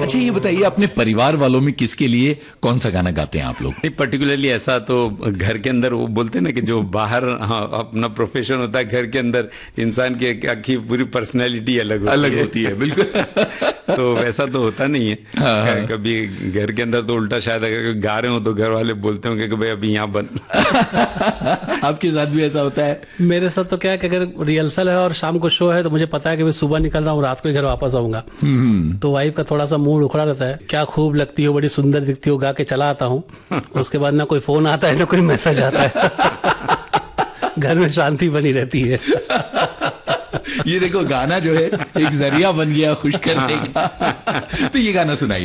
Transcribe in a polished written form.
अच्छा ये बताइए, अपने परिवार वालों में किसके लिए कौन सा गाना गाते हैं आप लोग? नहीं, पर्टिकुलरली ऐसा तो घर के अंदर वो बोलते हैं ना कि जो बाहर अपना प्रोफेशन होता है, घर के अंदर इंसान की पूरी पर्सनैलिटी अलग होती है बिल्कुल। तो वैसा तो होता नहीं है। हाँ। कभी घर के अंदर तो उल्टा, शायद अगर गा रहे हो तो घर वाले बोलते होंगे कि भाई अभी यहाँ बंद। आपके साथ भी ऐसा होता है? मेरे साथ तो क्या है कि अगर रिहर्सल है और शाम को शो है तो मुझे पता है कि मैं सुबह निकल रहा हूँ, रात को ही घर वापस आऊंगा। तो वाइफ का थोड़ा सा मूड उखड़ा रहता है, क्या खूब लगती हो, बड़ी सुंदर दिखती हो, गा के चला आता हूँ। उसके बाद ना कोई फोन आता है ना कोई मैसेज आता है। घर में शांति बनी रहती है। ये देखो, गाना जो है एक जरिया बन गया खुश करने का। तो ये गाना सुनाइए।